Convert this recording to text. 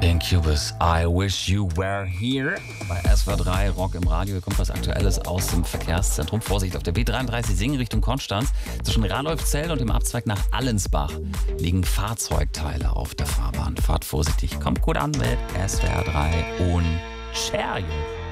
Incubus, I wish you were here. Bei SWR 3 Rock im Radio. Hier kommt was Aktuelles aus dem Verkehrszentrum. Vorsicht, auf der B33 Singen Richtung Konstanz. Zwischen Radolfzell und dem Abzweig nach Allensbach liegen Fahrzeugteile auf der Fahrbahn. Fahrt vorsichtig, kommt gut an mit SWR 3 und Share You.